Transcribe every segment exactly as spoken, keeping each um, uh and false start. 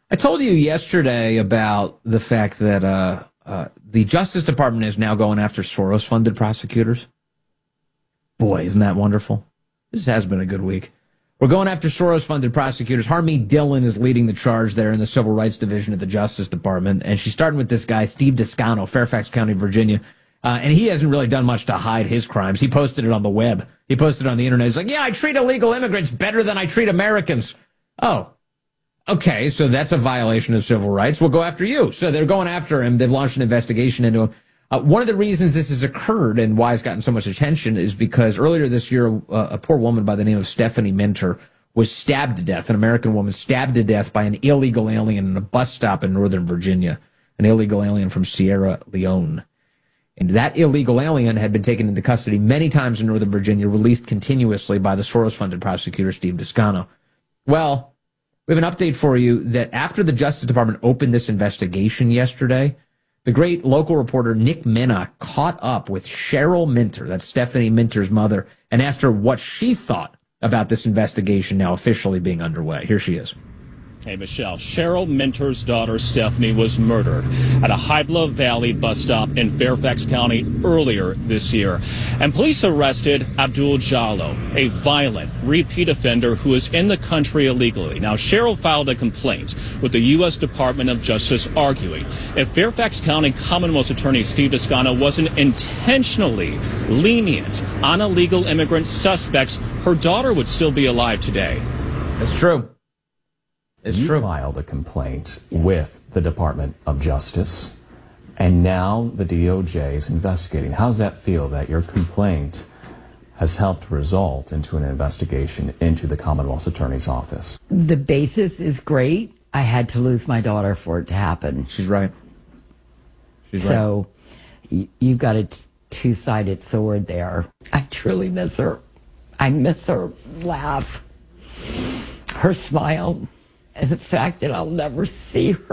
I told you yesterday about the fact that uh, uh, the Justice Department is now going after Soros-funded prosecutors. Boy, isn't that wonderful? This has been a good week. We're going after Soros-funded prosecutors. Harmeet Dillon is leading the charge there in the Civil Rights Division at the Justice Department, and she's starting with this guy, Steve Descano, Fairfax County, Virginia. Uh, and he hasn't really done much to hide his crimes. He posted it on the web. He posted it on the internet. He's like, yeah, I treat illegal immigrants better than I treat Americans. Oh, okay, so that's a violation of civil rights. We'll go after you. So they're going after him. They've launched an investigation into him. Uh, one of the reasons this has occurred and why it's gotten so much attention is because earlier this year, uh, a poor woman by the name of Stephanie Minter was stabbed to death, an American woman stabbed to death by an illegal alien in a bus stop in Northern Virginia, an illegal alien from Sierra Leone. And that illegal alien had been taken into custody many times in Northern Virginia, released continuously by the Soros-funded prosecutor, Steve Descano. Well, we have an update for you that after the Justice Department opened this investigation yesterday, the great local reporter Nick Minna caught up with Cheryl Minter, that's Stephanie Minter's mother, and asked her what she thought about this investigation now officially being underway. Here she is. Hey, Michelle. Cheryl Minter's daughter, Stephanie, was murdered at a Hybla Valley bus stop in Fairfax County earlier this year. And police arrested Abdul Jallo, a violent repeat offender who is in the country illegally. Now, Cheryl filed a complaint with the U S Department of Justice arguing if Fairfax County Commonwealth's Attorney Steve Descano wasn't intentionally lenient on illegal immigrant suspects, her daughter would still be alive today. That's true. It's you true. filed a complaint with the Department of Justice, and now the D O J is investigating. How does that feel that your complaint has helped result into an investigation into the Commonwealth's Attorney's Office? The basis is great. I had to lose my daughter for it to happen. She's right. She's right. So y- you've got a t- two-sided sword there. I truly miss her. I miss her laugh, her smile. And the fact that I'll never see her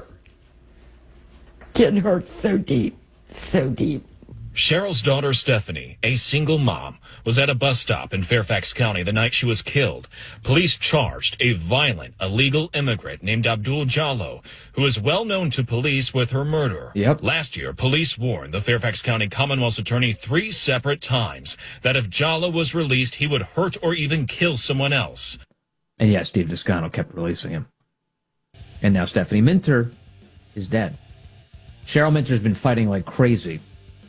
can hurt so deep, so deep. Cheryl's daughter, Stephanie, a single mom, was at a bus stop in Fairfax County the night she was killed. Police charged a violent, illegal immigrant named Abdul Jallo, who is well known to police with her murder. Yep. Last year, police warned the Fairfax County Commonwealth's attorney three separate times that if Jallo was released, he would hurt or even kill someone else. And yes, Steve Descano kept releasing him. And now Stephanie Minter is dead. Cheryl Minter's been fighting like crazy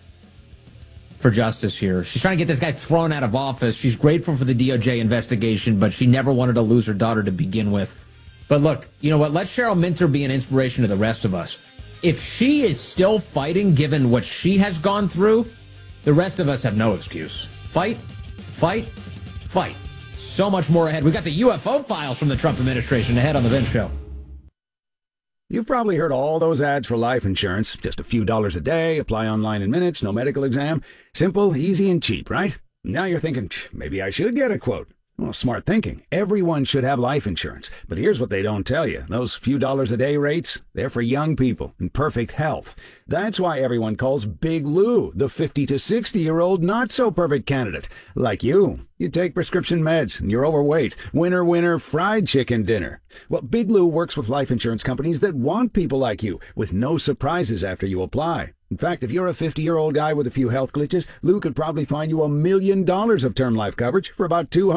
for justice here. She's trying to get this guy thrown out of office. She's grateful for the D O J investigation, but she never wanted to lose her daughter to begin with. But look, you know what? Let Cheryl Minter be an inspiration to the rest of us. If she is still fighting, given what she has gone through, the rest of us have no excuse. Fight, fight, fight. So much more ahead. We got the U F O files from the Trump administration ahead on the Vince Show. You've probably heard all those ads for life insurance. Just a few dollars a day, apply online in minutes, no medical exam. Simple, easy, and cheap, right? Now you're thinking, maybe I should get a quote. Well, smart thinking. Everyone should have life insurance. But here's what they don't tell you. Those few dollars a day rates, they're for young people in perfect health. That's why everyone calls Big Lou the fifty to sixty-year-old not-so-perfect candidate. Like you. You take prescription meds and you're overweight. Winner, winner, fried chicken dinner. Well, Big Lou works with life insurance companies that want people like you, with no surprises after you apply. In fact, if you're a fifty-year-old guy with a few health glitches, Lou could probably find you a million dollars of term life coverage for about two hundred dollars.